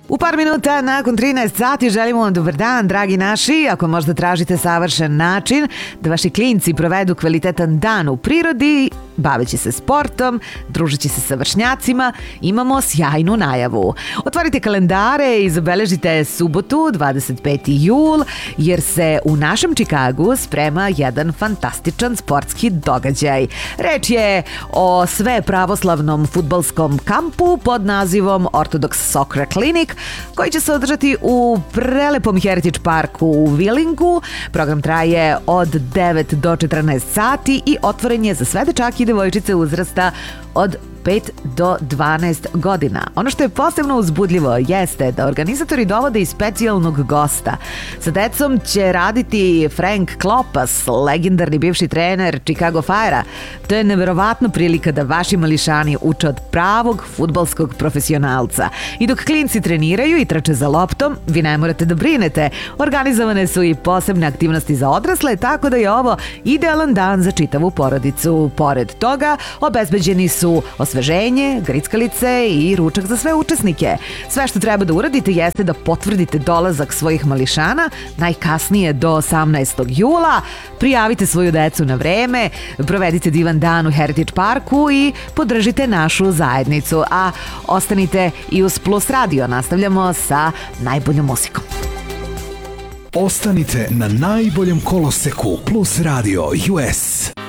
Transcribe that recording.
U par minuta nakon 13 sati želimo vam dobar dan, dragi naši. Ako možda tražite savršen način da vaši klinci provedu kvalitetan dan u prirodi, baveći se sportom, družeći se sa vršnjacima, imamo sjajnu najavu. Otvorite kalendare i zabeležite subotu, 25. jul, jer se u našem Čikagu sprema jedan fantastičan sportski događaj. Reč je o sve pravoslavnom fudbalskom kampu pod nazivom Orthodox Soccer Clinic, koji će se održati u prelepom Heritage Parku u Willingu. Program traje od 9 do 14 sati i otvoren je za sve dečake i devojčice uzrasta od 5 do 12 godina. Ono što je posebno uzbudljivo jeste da organizatori dovode i specijalnog gosta. Sa decom će raditi Frank Klopas, legendarni bivši trener Chicago Fire-a. To je neverovatna prilika da vaši mališani uče od pravog fudbalskog profesionalca. I dok klinci treniraju i trče za loptom, vi ne morate da brinete. Organizovane su i posebne aktivnosti za odrasle, tako da je ovo idealan dan za čitavu porodicu. Pored toga, obezbeđeni su osveženje, grickalice i ručak za sve učesnike. Sve što treba da uradite jeste da potvrdite dolazak svojih mališana najkasnije do 18. jula. Prijavite svoju decu na vreme, provedite divan dan u Heritage Parku i podržite našu zajednicu. A ostanite i uz Plus Radio. Nastavljamo sa najboljom muzikom. Ostanite na najboljem koloseku Plus Radio US.